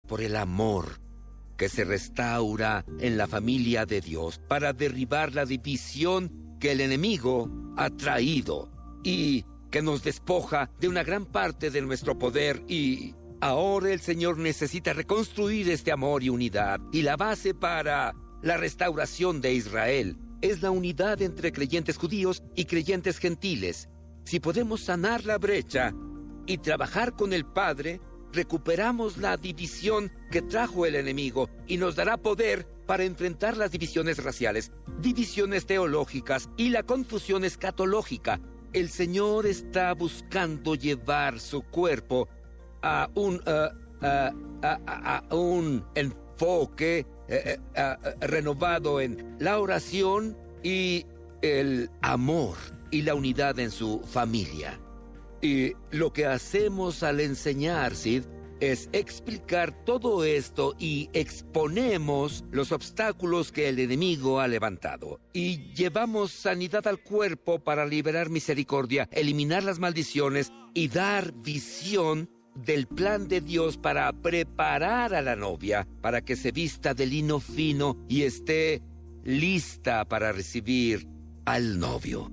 por el amor que se restaura en la familia de Dios para derribar la división que el enemigo ha traído y que nos despoja de una gran parte de nuestro poder. Y ahora el Señor necesita reconstruir este amor y unidad. Y la base para la restauración de Israel es la unidad entre creyentes judíos y creyentes gentiles. Si podemos sanar la brecha y trabajar con el Padre, recuperamos la división que trajo el enemigo y nos dará poder para enfrentar las divisiones raciales, divisiones teológicas y la confusión escatológica. El Señor está buscando llevar su cuerpo a un enfoque renovado en la oración y el amor y la unidad en su familia. Y lo que hacemos al enseñar, Sid, es explicar todo esto y exponemos los obstáculos que el enemigo ha levantado. Y llevamos sanidad al cuerpo para liberar misericordia, eliminar las maldiciones y dar visión del plan de Dios para preparar a la novia para que se vista de lino fino y esté lista para recibir al novio.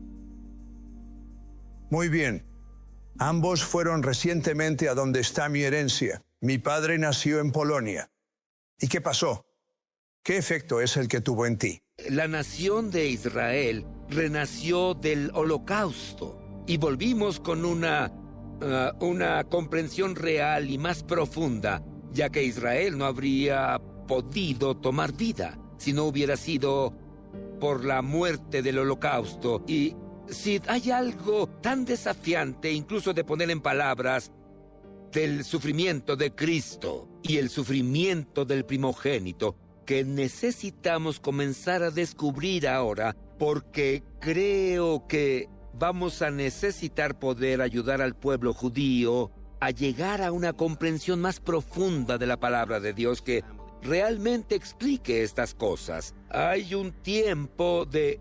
Muy bien. Ambos fueron recientemente a donde está mi herencia. Mi padre nació en Polonia. ¿Y qué pasó? ¿Qué efecto es el que tuvo en ti? La nación de Israel renació del Holocausto y volvimos con una comprensión real y más profunda, ya que Israel no habría podido tomar vida si no hubiera sido por la muerte del Holocausto. Y si hay algo tan desafiante, incluso de poner en palabras, del sufrimiento de Cristo y el sufrimiento del primogénito, que necesitamos comenzar a descubrir ahora, porque creo que vamos a necesitar poder ayudar al pueblo judío a llegar a una comprensión más profunda de la palabra de Dios que realmente explique estas cosas. Hay un tiempo de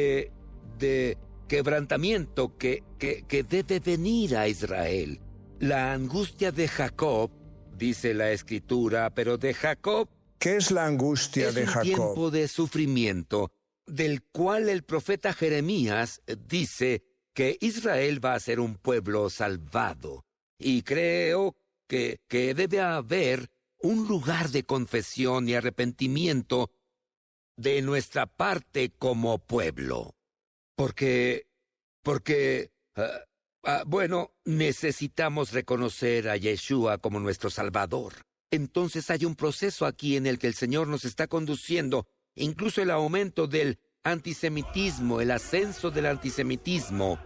quebrantamiento que debe venir a Israel. La angustia de Jacob, dice la Escritura, pero de Jacob... ¿Qué es la angustia de Jacob? Es un tiempo de sufrimiento, del cual el profeta Jeremías dice que Israel va a ser un pueblo salvado. Y creo que debe haber un lugar de confesión y arrepentimiento de nuestra parte como pueblo. Porque necesitamos reconocer a Yeshua como nuestro Salvador. Entonces hay un proceso aquí en el que el Señor nos está conduciendo, incluso el aumento del antisemitismo, el ascenso del antisemitismo,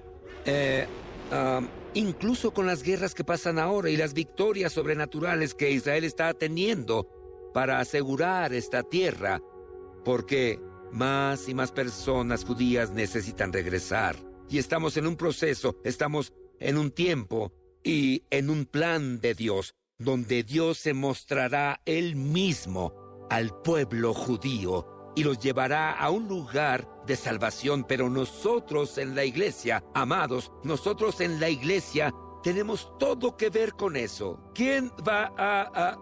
incluso con las guerras que pasan ahora y las victorias sobrenaturales que Israel está teniendo para asegurar esta tierra, porque más y más personas judías necesitan regresar. Y estamos en un proceso, estamos en un tiempo y en un plan de Dios, donde Dios se mostrará Él mismo al pueblo judío y los llevará a un lugar de salvación. Pero nosotros en la iglesia, amados, nosotros en la iglesia tenemos todo que ver con eso. ¿Quién va a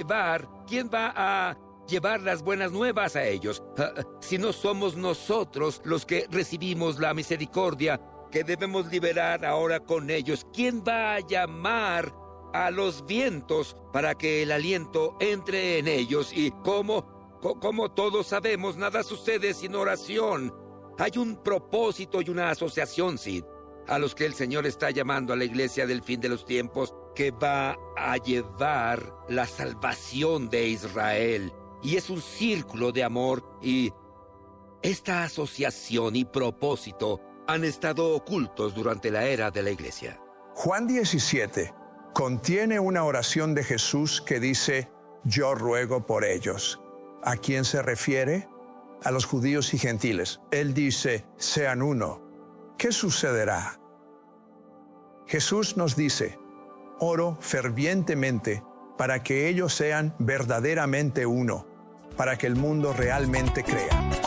llevar las buenas nuevas a ellos? Si no somos nosotros los que recibimos la misericordia que debemos liberar ahora con ellos, ¿quién va a llamar a los vientos para que el aliento entre en ellos? Y como todos sabemos, nada sucede sin oración. Hay un propósito y una asociación, Sid, a los que el Señor está llamando a la iglesia del fin de los tiempos, que va a llevar la salvación de Israel. Y es un círculo de amor, y esta asociación y propósito han estado ocultos durante la era de la iglesia. Juan 17 contiene una oración de Jesús que dice: yo ruego por ellos. ¿A quién se refiere? A los judíos y gentiles. Él dice: sean uno. ¿Qué sucederá? Jesús nos dice: oro fervientemente para que ellos sean verdaderamente uno, para que el mundo realmente crea.